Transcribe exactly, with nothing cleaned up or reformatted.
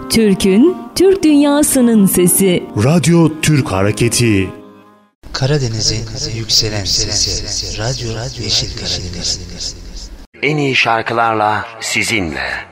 Türk'ün, Türk dünyasının sesi. Radyo Türk Hareketi. Karadeniz'in yükselen sesi. Radyo Yeşil Karadeniz. En iyi şarkılarla sizinle.